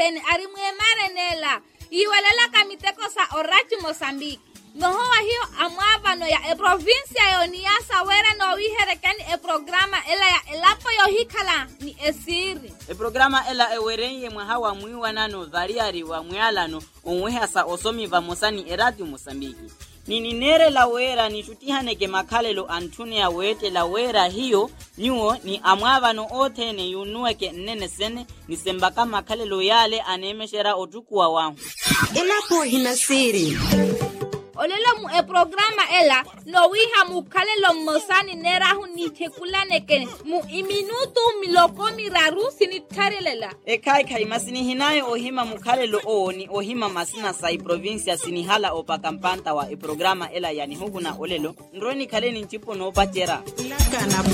kaleni ari mwemare nela iwalela kamiteko sa orachi Mozambique noho hiyo amwavano ya provincia yo niasa wera no wiherekani programa ela ya elapo yo hikala ni esiri programa ela ewerenye mwahawa mwiwa nano variari wa mwalano onwehasa osomi va mosani Radio Mozambique nini nere la wera ni shutihane ke makalelo antune ya wete la wera hiyo nyuo ni amwavano otene yunueke nene sene ni sembaka makalelo yale anemeshera otukuwa wangu elapo hinasiri olelo programa ela no wiha mukalelo mosani nerahu ni tekulane ke mu iminutu milokomi rarusi ni tarelela kai masini hinayo ohima mukalelo ni ohima masina sai provincia sinihala opakampanta wa programa ela yani huguna olelo ndroni kaleni nchipo no patera nakana